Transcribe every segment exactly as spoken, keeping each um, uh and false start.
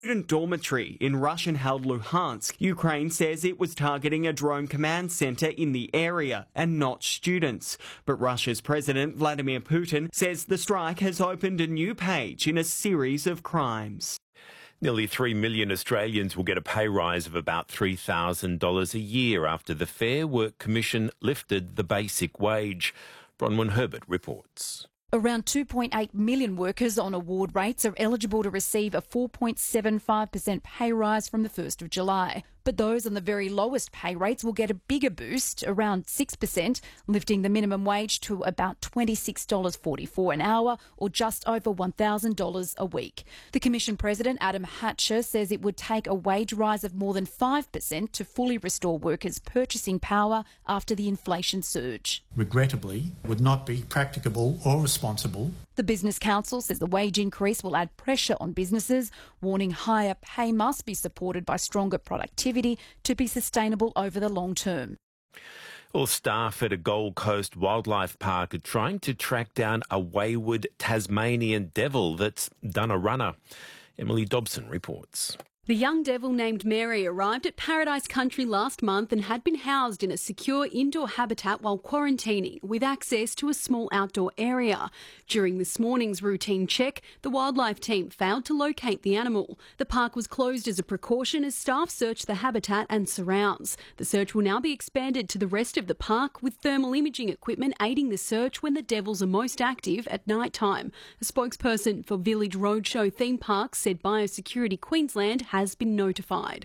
student dormitory in Russian-held Luhansk. Ukraine says it was targeting a drone command centre in the area and not students. But Russia's President Vladimir Putin says the strike has opened a new page in a series of crimes. Nearly three million Australians will get a pay rise of about three thousand dollars a year after the Fair Work Commission lifted the basic wage. Bronwyn Herbert reports. Around two point eight million workers on award rates are eligible to receive a four point seven five percent pay rise from the first of July. But those on the very lowest pay rates will get a bigger boost, around six percent, lifting the minimum wage to about twenty-six dollars forty-four an hour or just over one thousand dollars a week. The Commission President, Adam Hatcher, says it would take a wage rise of more than five percent to fully restore workers' purchasing power after the inflation surge. Regrettably, would not be practicable or responsible. The Business Council says the wage increase will add pressure on businesses, warning higher pay must be supported by stronger productivity to be sustainable over the long term. Well, staff at a Gold Coast wildlife park are trying to track down a wayward Tasmanian devil that's done a runner. Emily Dobson reports. The young devil named Mary arrived at Paradise Country last month and had been housed in a secure indoor habitat while quarantining, with access to a small outdoor area. During this morning's routine check, the wildlife team failed to locate the animal. The park was closed as a precaution as staff searched the habitat and surrounds. The search will now be expanded to the rest of the park, with thermal imaging equipment aiding the search when the devils are most active at night time. A spokesperson for Village Roadshow Theme Park said Biosecurity Queensland has been notified.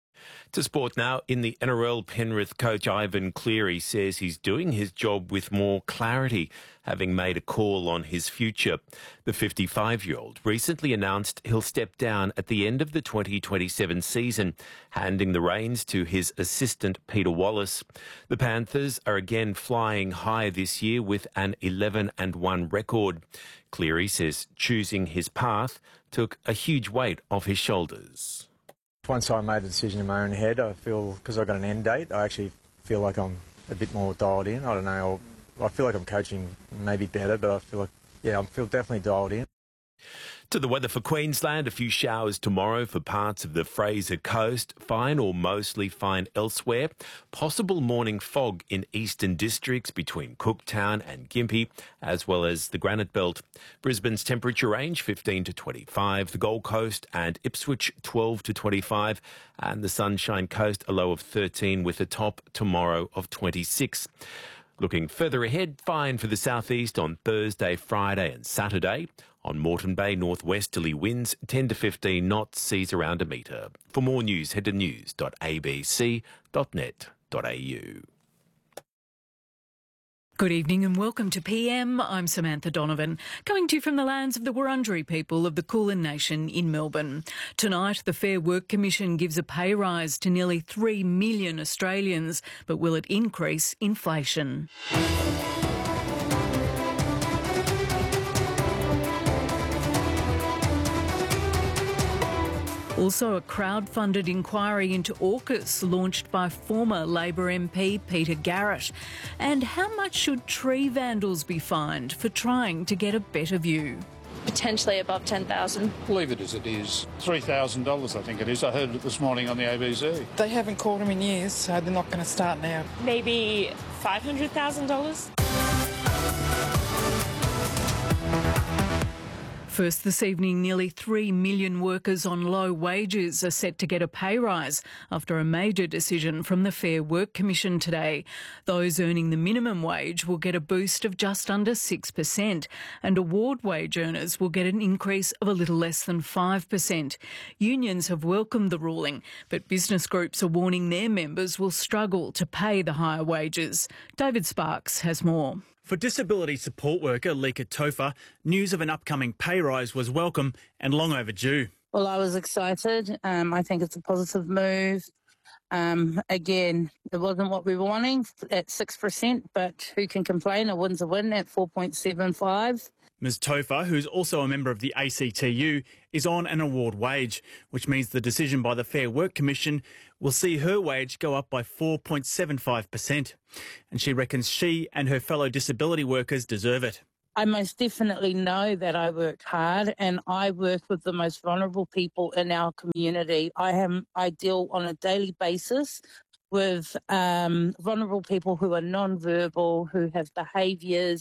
To sport now, in the N R L, Penrith coach Ivan Cleary says he's doing his job with more clarity, having made a call on his future. The fifty-five-year-old recently announced he'll step down at the end of the twenty twenty-seven season, handing the reins to his assistant Peter Wallace. The Panthers are again flying high this year with an eleven and one record. Cleary says choosing his path took a huge weight off his shoulders. Once I made the decision in my own head, I feel, because I've got an end date, I actually feel like I'm a bit more dialed in. I don't know, I feel like I'm coaching maybe better, but I feel like, yeah, I feel definitely dialed in. To the weather for Queensland, a few showers tomorrow for parts of the Fraser Coast, fine or mostly fine elsewhere. Possible morning fog in eastern districts between Cooktown and Gympie, as well as the Granite Belt. Brisbane's temperature range fifteen to twenty-five, the Gold Coast and Ipswich twelve to twenty-five, and the Sunshine Coast a low of thirteen with a top tomorrow of twenty-six. Looking further ahead, fine for the southeast on Thursday, Friday and Saturday. On Moreton Bay, northwesterly winds ten to fifteen knots, seas around a metre. For more news, head to news dot a b c dot net dot a u. Good evening and welcome to P M. I'm Samantha Donovan, coming to you from the lands of the Wurundjeri people of the Kulin Nation in Melbourne. Tonight, the Fair Work Commission gives a pay rise to nearly three million Australians, but will it increase inflation? Also, a crowd-funded inquiry into AUKUS launched by former Labor M P Peter Garrett. And how much should tree vandals be fined for trying to get a better view? Potentially above ten thousand dollars. Leave it as it is. three thousand dollars I think it is. I heard it this morning on the A B C. They haven't called him in years, so they're not going to start now. Maybe five hundred thousand dollars. First this evening, nearly three million workers on low wages are set to get a pay rise after a major decision from the Fair Work Commission today. Those earning the minimum wage will get a boost of just under six percent, and award wage earners will get an increase of a little less than five percent. Unions have welcomed the ruling, but business groups are warning their members will struggle to pay the higher wages. David Sparks has more. For disability support worker Lika Topher, news of an upcoming pay rise was welcome and long overdue. Well, I was excited. Um, I think it's a positive move. Um, again, it wasn't what we were wanting at six percent, but who can complain? A win's a win at four point seven five. Ms Topher, who's also a member of the A C T U, is on an award wage, which means the decision by the Fair Work Commission will see her wage go up by four point seven five percent. And she reckons she and her fellow disability workers deserve it. I most definitely know that I work hard and I work with the most vulnerable people in our community. I am I deal on a daily basis with um, vulnerable people who are non-verbal, who have behaviours.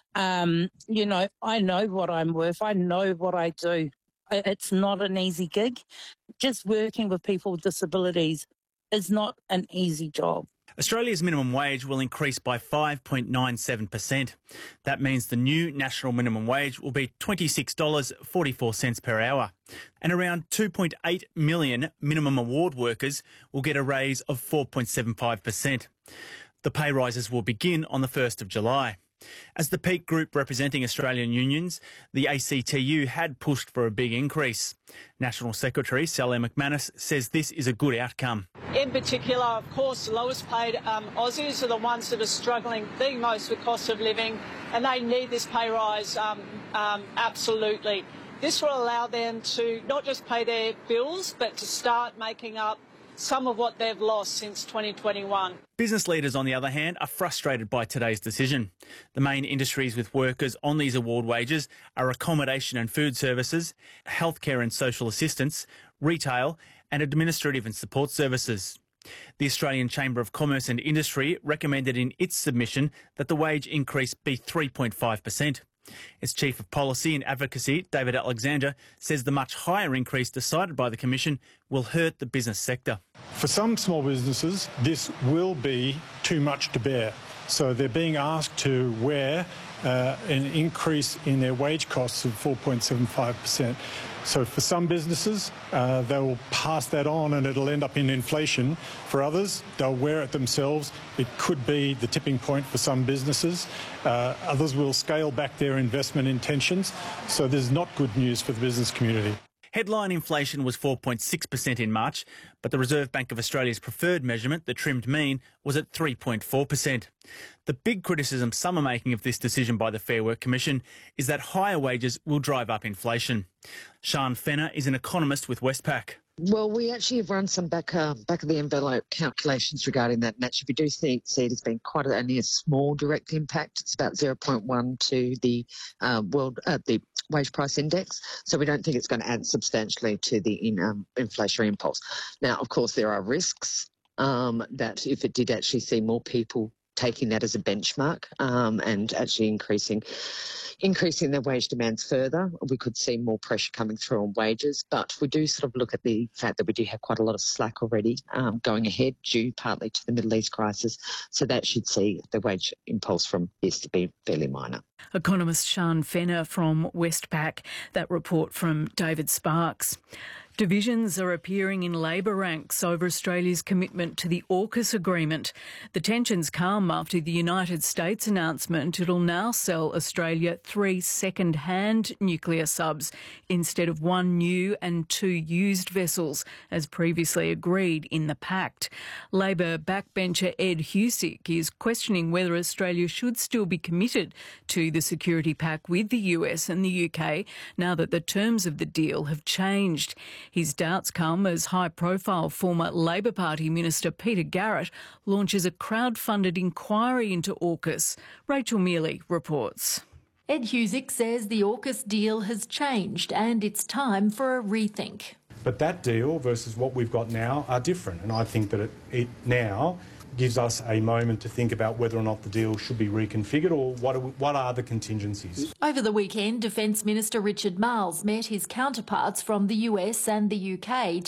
Um, you know, I know what I'm worth. I know what I do. It's not an easy gig. Just working with people with disabilities is not an easy job. Australia's minimum wage will increase by five point nine seven percent. That means the new national minimum wage will be twenty-six dollars forty-four per hour. And around two point eight million minimum award workers will get a raise of four point seven five percent. The pay rises will begin on the first of July. As the peak group representing Australian unions, the A C T U had pushed for a big increase. National Secretary Sally McManus says this is a good outcome. In particular, of course, the lowest paid um, Aussies are the ones that are struggling the most with cost of living, and they need this pay rise um, um, absolutely. This will allow them to not just pay their bills, but to start making up some of what they've lost since twenty twenty-one. Business leaders, on the other hand, are frustrated by today's decision. The main industries with workers on these award wages are accommodation and food services, healthcare and social assistance, retail, and administrative and support services. The Australian Chamber of Commerce and Industry recommended in its submission that the wage increase be three point five percent. Its Chief of Policy and Advocacy, David Alexander, says the much higher increase decided by the Commission will hurt the business sector. For some small businesses, this will be too much to bear. So they're being asked to wear uh, an increase in their wage costs of four point seven five percent. So for some businesses, uh, they will pass that on and it'll end up in inflation. For others, they'll wear it themselves. It could be the tipping point for some businesses. Uh, others will scale back their investment intentions. So there's not good news for the business community. Headline inflation was four point six percent in March, but the Reserve Bank of Australia's preferred measurement, the trimmed mean, was at three point four percent. The big criticism some are making of this decision by the Fair Work Commission is that higher wages will drive up inflation. Sian Fenner is an economist with Westpac. Well, we actually have run some back uh, back of the envelope calculations regarding that, and actually we do see, see it as being quite a, only a small direct impact. It's about zero point one to the uh, world uh, the wage price index, so we don't think it's going to add substantially to the in, um, inflationary impulse. Now, of course, there are risks um, that if it did actually see more people taking that as a benchmark um, and actually increasing increasing their wage demands further, we could see more pressure coming through on wages. But we do sort of look at the fact that we do have quite a lot of slack already um, going ahead, due partly to the Middle East crisis. So that should see the wage impulse from this to be fairly minor. Economist Sian Fenner from Westpac. That report from David Sparks. Divisions are appearing in Labor ranks over Australia's commitment to the AUKUS agreement. The tensions come after the United States announcement it'll now sell Australia three second-hand nuclear subs instead of one new and two used vessels, as previously agreed in the pact. Labor backbencher Ed Husic is questioning whether Australia should still be committed to the security pact with the U S and the U K now that the terms of the deal have changed. His doubts come as high-profile former Labor Party Minister Peter Garrett launches a crowd-funded inquiry into AUKUS. Rachel Mealy reports. Ed Husic says the AUKUS deal has changed and it's time for a rethink. But that deal versus what we've got now are different, and I think that it, it now gives us a moment to think about whether or not the deal should be reconfigured or what are, what are the contingencies. Over the weekend, Defence Minister Richard Marles met his counterparts from the U S and the U K